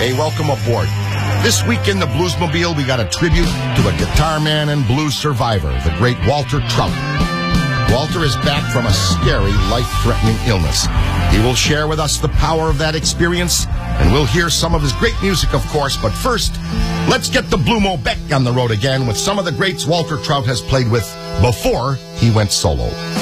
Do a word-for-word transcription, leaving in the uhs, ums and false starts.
Hey, welcome aboard. This week in the Bluesmobile, we got a tribute to a guitar man and blues survivor, the great Walter Trout. Walter is back from a scary, life-threatening illness. He will share with us the power of that experience, and we'll hear some of his great music, of course. But first, let's get the Blumo back on the road again with some of the greats Walter Trout has played with before he went solo.